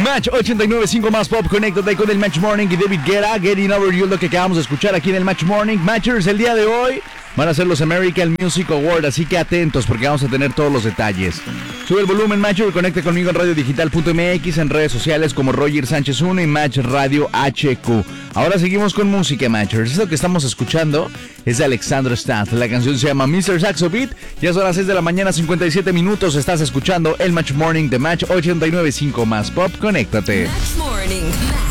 Match 89.5 más pop, conéctate con el Match Morning y David Guetta, Getting Over You, lo que acabamos de escuchar aquí en el Match Morning. Matchers, el día de hoy van a ser los American Music Awards, así que atentos porque vamos a tener todos los detalles. Sube el volumen, Matcher, conecta conmigo en radiodigital.mx, en redes sociales como Roger Sánchez 1 y Match Radio HQ. Ahora seguimos con música, Matchers. Esto que estamos escuchando es de Alexandra Stant. La canción se llama Mr. Saxo Beat. Ya son las 6 de la mañana, 57 minutos. Estás escuchando el Match Morning de Match 89.5 más pop. Conéctate. Match Morning.